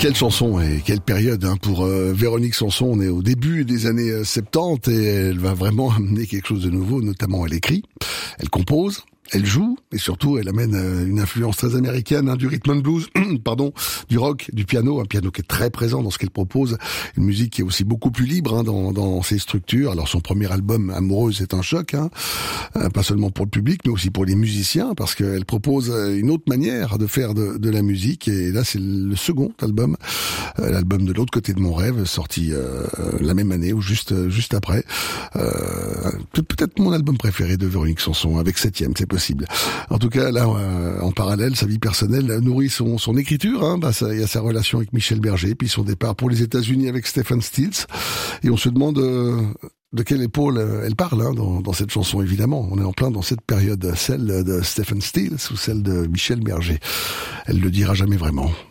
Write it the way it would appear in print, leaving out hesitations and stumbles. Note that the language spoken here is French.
Quelle chanson et quelle période pour Véronique Sanson. On est au début des années 70 et elle va vraiment amener quelque chose de nouveau, notamment elle écrit, elle compose, elle joue et surtout elle amène une influence très américaine, du rhythm and blues, du rock, du piano, un piano qui est très présent dans ce qu'elle propose, une musique qui est aussi beaucoup plus libre dans ses structures. Alors son premier album Amoureuse est un choc, pas seulement pour le public mais aussi pour les musiciens parce qu'elle propose une autre manière de faire de la musique et là c'est le second album, l'album de l'autre côté de mon rêve, sorti la même année ou juste après. Peut-être mon album préféré de Véronique Sanson, avec 7e, c'est possible. En tout cas, là, en parallèle, sa vie personnelle nourrit son écriture. Il y a sa relation avec Michel Berger, puis son départ pour les États-Unis avec Stephen Stills. Et on se demande de quelle épaule elle parle dans cette chanson, évidemment. On est en plein dans cette période, celle de Stephen Stills ou celle de Michel Berger. Elle le dira jamais vraiment.